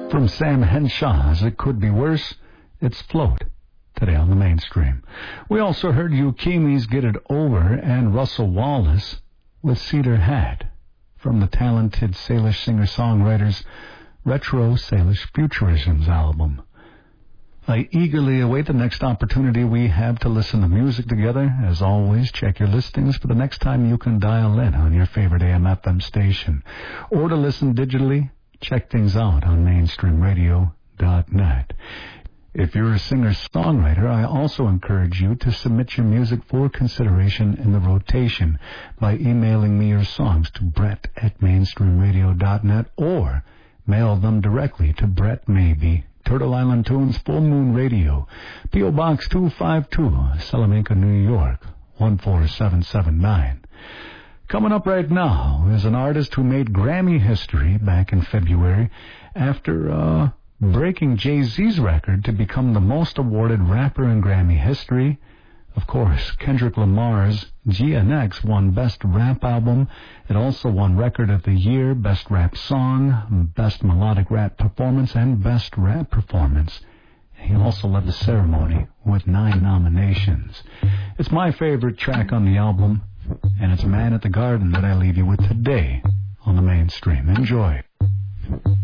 From Sam Henshaw's It Could Be Worse, it's Float, today on the Mainstream. We also heard Yukimi's Get It Over and Russell Wallace with Cedar Hat from the talented Salish singer-songwriter's Retro Salish Futurisms album. I eagerly await the next opportunity we have to listen to music together. As always, check your listings for the next time you can dial in on your favorite AM/FM station. Or to listen digitally, check things out on mainstreamradio.net. If you're a singer-songwriter, I also encourage you to submit your music for consideration in the rotation by emailing me your songs to brett@mainstreamradio.net or mail them directly to Brett Maybe, Turtle Island Tunes, Full Moon Radio, P.O. Box 252, Salamanca, New York, 14779. Coming up right now is an artist who made Grammy history back in February after breaking Jay-Z's record to become the most awarded rapper in Grammy history. Of course, Kendrick Lamar's GNX won Best Rap Album. It also won Record of the Year, Best Rap Song, Best Melodic Rap Performance, and Best Rap Performance. He also led the ceremony with 9 nominations. It's my favorite track on the album, and it's Man at the Garden that I leave you with today on the Mainstream. Enjoy.